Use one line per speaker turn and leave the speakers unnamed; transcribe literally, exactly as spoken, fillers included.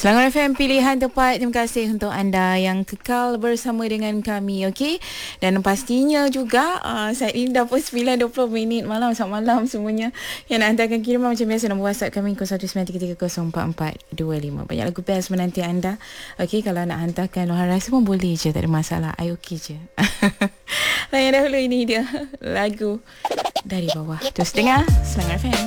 Selangor F M, pilihan tepat. Terima kasih untuk anda yang kekal bersama dengan kami, okey. Dan pastinya juga uh, saat ini dah pun sembilan dua puluh minit malam. Selamat malam semuanya yang nak hantarkan kiriman macam biasa. Nombor WhatsApp kami kosong satu sembilan tiga tiga kosong empat empat dua lima. Banyak lagu best menanti anda. Okey, kalau nak hantarkan luahan rasa pun boleh je, tak ada masalah. I okey je. Yang dahulu ini dia lagu Dari Bawah. Terus dengar Selangor F M.